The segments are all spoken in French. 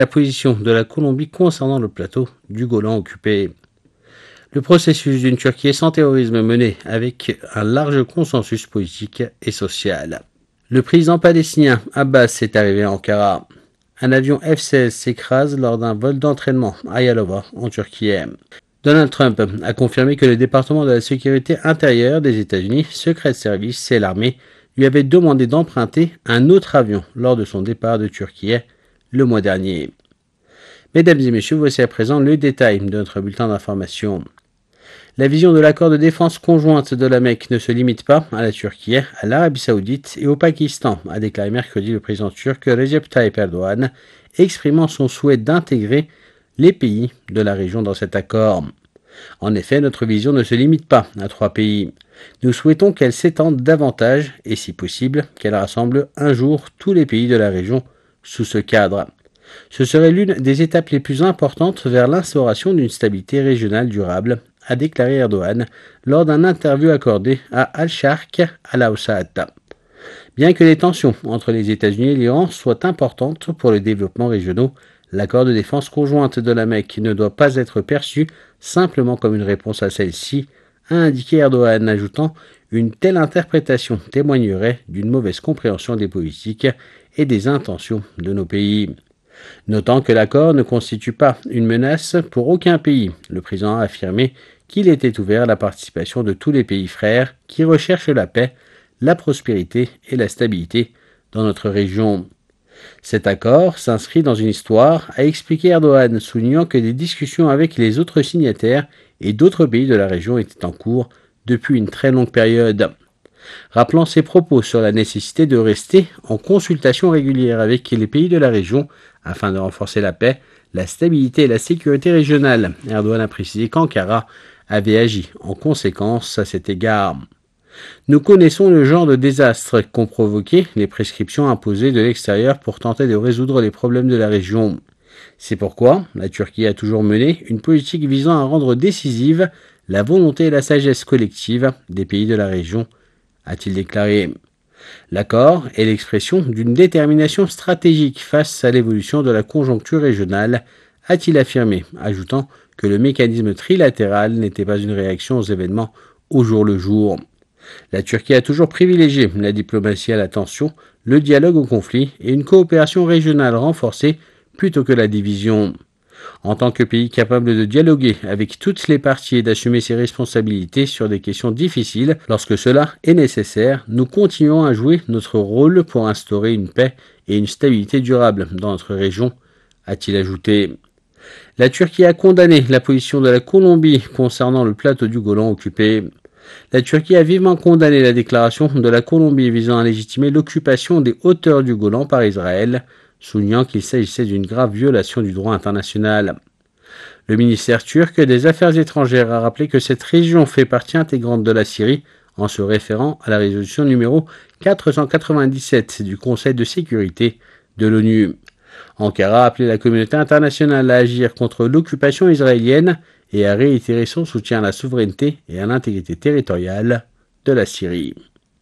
la position de la Colombie concernant le plateau du Golan occupé. Le processus d'une Turquie sans terrorisme mené avec un large consensus politique et social. Le président palestinien Abbas est arrivé à Ankara. Un avion F-16 s'écrase lors d'un vol d'entraînement à Yalova, en Turquie. Donald Trump a confirmé que le département de la sécurité intérieure des États-Unis, Secret Service et l'armée lui avaient demandé d'emprunter un autre avion lors de son départ de Turquie le mois dernier. Mesdames et messieurs, voici à présent le détail de notre bulletin d'information. La vision de l'accord de défense conjointe de la Mecque ne se limite pas à la Turquie, à l'Arabie Saoudite et au Pakistan, a déclaré mercredi le président turc Recep Tayyip Erdogan, exprimant son souhait d'intégrer les pays de la région dans cet accord. En effet, notre vision ne se limite pas à 3 pays. Nous souhaitons qu'elle s'étende davantage et, si possible, qu'elle rassemble un jour tous les pays de la région sous ce cadre. Ce serait l'une des étapes les plus importantes vers l'instauration d'une stabilité régionale durable, a déclaré Erdogan lors d'un interview accordé à Al-Sharq Al-Awsat. Bien que les tensions entre les États-Unis et l'Iran soient importantes pour le développement régional, l'accord de défense conjointe de la Mecque ne doit pas être perçu simplement comme une réponse à celle-ci, a indiqué Erdogan, ajoutant « Une telle interprétation témoignerait d'une mauvaise compréhension des politiques et des intentions de nos pays ». Notant que l'accord ne constitue pas une menace pour aucun pays, le président a affirmé qu'il était ouvert à la participation de tous les pays frères qui recherchent la paix, la prospérité et la stabilité dans notre région. Cet accord s'inscrit dans une histoire, a expliqué Erdogan, soulignant que des discussions avec les autres signataires et d'autres pays de la région étaient en cours depuis une très longue période. Rappelant ses propos sur la nécessité de rester en consultation régulière avec les pays de la région afin de renforcer la paix, la stabilité et la sécurité régionale, Erdogan a précisé qu'Ankara avait agi en conséquence à cet égard. Nous connaissons le genre de désastres qu'ont provoqué les prescriptions imposées de l'extérieur pour tenter de résoudre les problèmes de la région. C'est pourquoi la Turquie a toujours mené une politique visant à rendre décisive la volonté et la sagesse collective des pays de la région, a-t-il déclaré. L'accord est l'expression d'une détermination stratégique face à l'évolution de la conjoncture régionale, a-t-il affirmé, ajoutant que le mécanisme trilatéral n'était pas une réaction aux événements au jour le jour. La Turquie a toujours privilégié la diplomatie à la tension, le dialogue au conflit et une coopération régionale renforcée plutôt que la division. En tant que pays capable de dialoguer avec toutes les parties et d'assumer ses responsabilités sur des questions difficiles lorsque cela est nécessaire, nous continuons à jouer notre rôle pour instaurer une paix et une stabilité durable dans notre région, a-t-il ajouté. La Turquie a condamné la position de la Colombie concernant le plateau du Golan occupé. La Turquie a vivement condamné la déclaration de la Colombie visant à légitimer l'occupation des hauteurs du Golan par Israël, soulignant qu'il s'agissait d'une grave violation du droit international. Le ministère turc des Affaires étrangères a rappelé que cette région fait partie intégrante de la Syrie en se référant à la résolution numéro 497 du Conseil de sécurité de l'ONU. Ankara a appelé la communauté internationale à agir contre l'occupation israélienne et a réitéré son soutien à la souveraineté et à l'intégrité territoriale de la Syrie.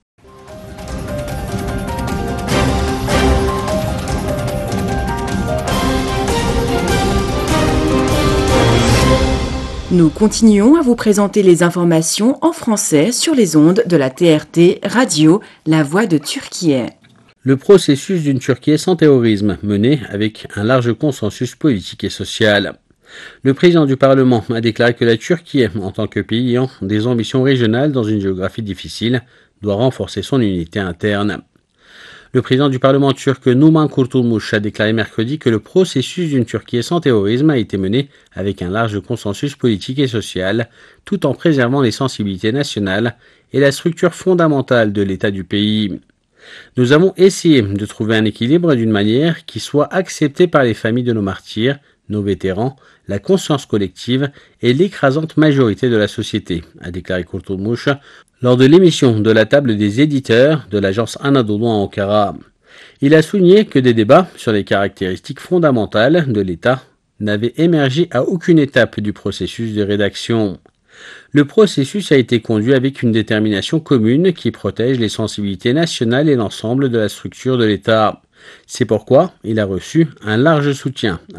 Nous continuons à vous présenter les informations en français sur les ondes de la TRT Radio, La Voix de Turquie. Le processus d'une Turquie sans terrorisme mené avec un large consensus politique et social. Le président du Parlement a déclaré que la Turquie, en tant que pays ayant des ambitions régionales dans une géographie difficile, doit renforcer son unité interne. Le président du Parlement turc Numan Kurtulmuş a déclaré mercredi que le processus d'une Turquie sans terrorisme a été mené avec un large consensus politique et social, tout en préservant les sensibilités nationales et la structure fondamentale de l'État du pays. Nous avons essayé de trouver un équilibre d'une manière qui soit acceptée par les familles de nos martyrs, nos vétérans, la conscience collective et l'écrasante majorité de la société, a déclaré Kurtulmuş lors de l'émission de la table des éditeurs de l'agence Anadolu à Ankara. Il a souligné que des débats sur les caractéristiques fondamentales de l'État n'avaient émergé à aucune étape du processus de rédaction. Le processus a été conduit avec une détermination commune qui protège les sensibilités nationales et l'ensemble de la structure de l'État. C'est pourquoi il a reçu un large soutien